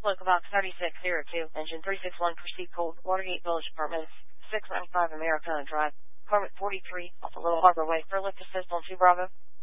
Local Box 3602, Engine 361, proceed cold, Watergate Village Apartments, 695 Americana Drive, Apartment 43, off the Little Harbor Way, for lift assist on 2 Bravo.